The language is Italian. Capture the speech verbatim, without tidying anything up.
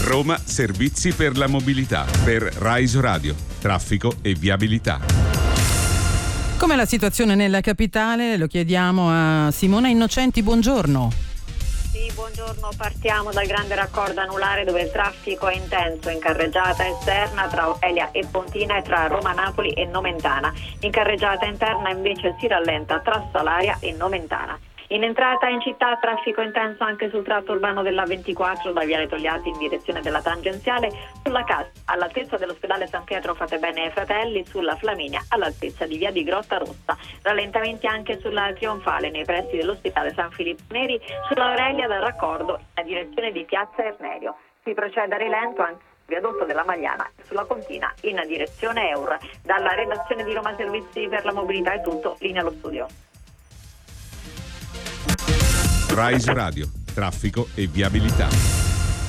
Roma Servizi per la mobilità. Per Rise Radio, traffico e viabilità. Com'è la situazione nella capitale? Lo chiediamo a Simona Innocenti, buongiorno. Sì, buongiorno, partiamo dal grande raccordo anulare dove il traffico è intenso in carreggiata esterna tra Aurelia e Pontina e tra Roma Napoli e Nomentana. In carreggiata interna invece si rallenta tra Salaria e Nomentana. In entrata in città traffico intenso anche sul tratto urbano della ventiquattro da Viale Togliatti in direzione della tangenziale, sulla Cassa all'altezza dell'ospedale San Pietro fate bene ai Fratelli, sulla Flaminia all'altezza di via di Grotta Rossa. Rallentamenti anche sulla Trionfale nei pressi dell'ospedale San Filippo Neri, sulla Aurelia dal raccordo in direzione di piazza Ernerio. Si procede a rilento anche viadotto della Magliana e sulla Pontina in direzione Eur. Dalla redazione di Roma Servizi per la mobilità è tutto, linea allo studio. Rise Radio, traffico e viabilità.